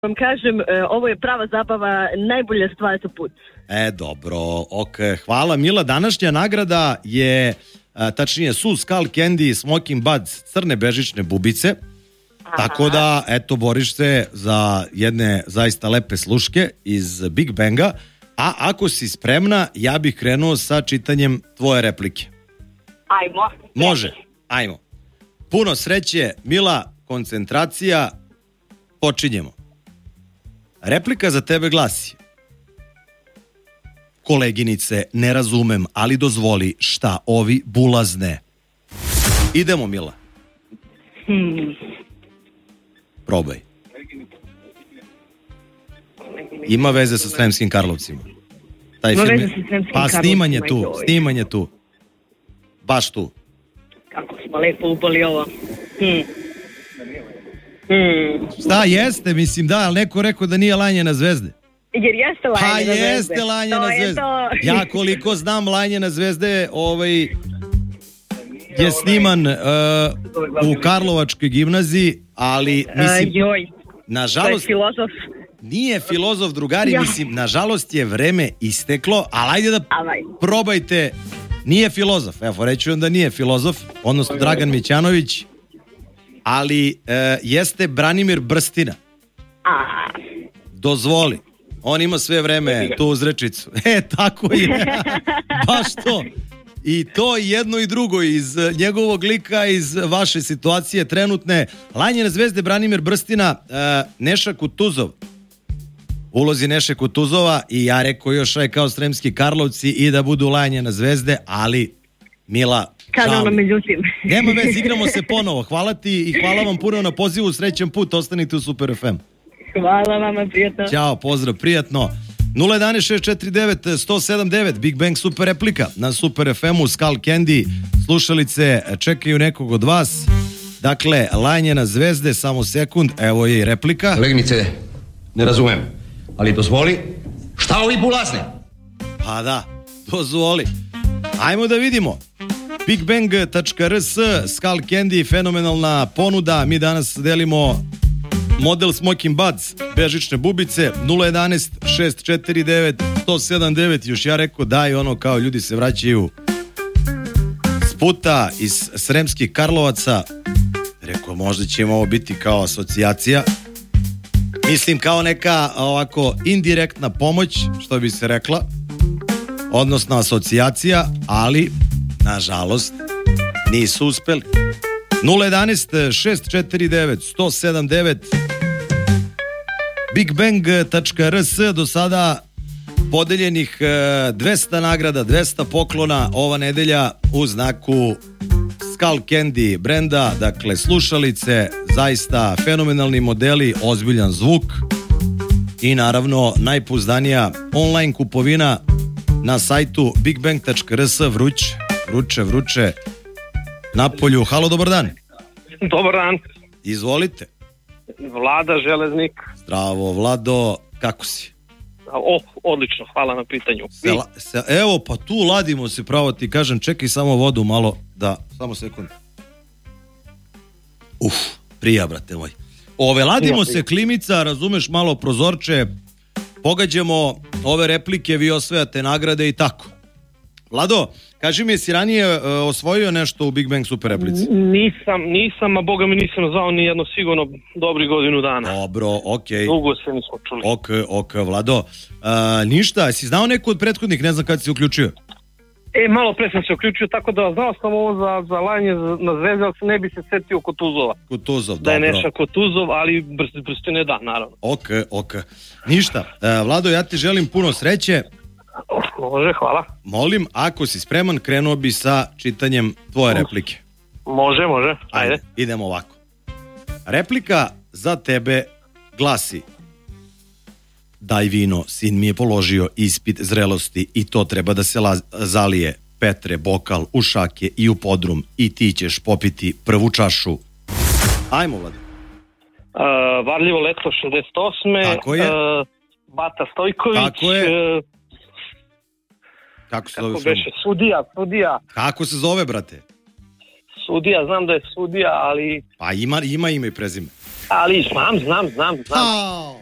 vam kažem, ovo je prava zabava, najbolja stvar za put. Dobro, ok. Hvala Mila. Današnja nagrada je, tačnije su Skull Candy Smoking Buds crne bežične bubice. Aha. Tako da, eto, boriš se za jedne zaista lepe sluške iz Big Banga. A ako si spremna, ja bih krenuo sa čitanjem tvoje replike. Ajmo. Može, ajmo. Puno sreće, Mila, koncentracija, počinjemo. Replika za tebe glasi: koleginice, ne razumem, ali dozvoli, šta ovi bulazne? Idemo, Mila. Probaj. Ima veze sa Sremskim Karlovcima. Taj film je... Pa snimanje tu. Baš tu. Kako smo lepo upali ovo. Šta jeste, mislim da, ali neko rekao da nije Lanje na zvezde. Jer jeste Lanje na zvezde. Pa jeste Lanje na zvezde. Ja koliko znam, Lanje na zvezde je sniman u Karlovačkoj gimnaziji, ali mislim, nažalost, nije filozof, drugari, mislim, nažalost je vreme isteklo, ali ajde da probajte. Nije filozof, evo reći vam da nije filozof, odnosno Dragan Mićanović, ali jeste Branimir Brstina. Dozvoli. On ima sve vreme tu uzrečicu. Tako je. Baš to. I to jedno i drugo iz njegovog lika, iz vaše situacije trenutne. Lanje na zvezde Branimir Brstina, Neša Kutuzov. Ulozi Neše Kutuzova i ja rekao još kao Sremski Karlovci i da budu Lanje na zvezde, ali Mila, međutim. Nema veze, igramo se ponovo. Hvala ti i hvala vam puno na pozivu. Srećan put, ostanite u Super FM. Hvala vama, prijatno. Ćao, pozdrav, prijatno. 011-649-107-9, Big Bang Super Replika na Super FM-u, Skull Candy. Slušalice čekaju nekog od vas. Dakle, Lanje na zvezde, samo sekund, evo je i replika. Kolegnice, ne razumem, ali dozvoli, šta ovi bulazne? Pa da, dozvoli. Ajmo da vidimo. BigBang.rs, Skull Candy, fenomenalna ponuda. Mi danas delimo model Smoking Buds, bežične bubice. 011-649-107-9. Još ja rekao daj ono kao ljudi se vraćaju s puta iz Sremskih Karlovaca. Rekao možda će im ovo biti kao asocijacija. Mislim kao neka ovako indirektna pomoć, što bi se rekla, odnosno asocijacija, ali nažalost nisu uspeli. 011-649-107-9, BigBang.rs, do sada podeljenih 200 nagrada, 200 poklona ova nedelja u znaku Skull Candy brenda, dakle slušalice, zaista fenomenalni modeli, ozbiljan zvuk i naravno najpouzdanija online kupovina na sajtu bigbang.rs. Vruće napolju. Halo, dobar dan. Dobar dan. Izvolite. Vlada Železnik. Zdravo, Vlado, kako si? Odlično, hvala na pitanju. Evo, pa tu ladimo se, pravo ti kažem, čekaj samo vodu malo, samo sekund. Prija, brate moj. Ladimo se, klimica, razumeš, malo prozorče, pogađamo ove replike, vi osvajate nagrade i tako. Vlado, kaži mi, jesi ranije osvojio nešto u Big Bang Super Replici? Nisam, a boga mi nisam zvao ni jedno sigurno dobri godinu dana. Dobro, okej. Dugo se nismo čuli. Ok, Vlado. Ništa, jesi znao neko od prethodnih, ne znam kad si uključio? Malo pre sam se uključio, tako da znao sam ovo za Lanje na zvezde, ali se ne bi se setio Kutuzova. Kutuzov, dobro. Da je Neša Kutuzov, ali Brstine da, naravno. Ok. Ništa, Vlado, ja ti želim puno sreće. Može, hvala. Molim, ako si spreman, krenuo bi sa čitanjem tvoje replike. Može, ajde. Idemo ovako. Replika za tebe glasi: daj vino, sin mi je položio ispit zrelosti i to treba da se zalije. Petre, bokal u šake i u podrum i ti ćeš popiti prvu čašu. Ajmo, Vlado. Varljivo leto 68. Tako je. Bata Stojković. Tako je. Kako se zove? Sudija. Kako se zove, brate? Sudija, znam da je sudija, ali... Pa ima ime i prezime. Ali znam.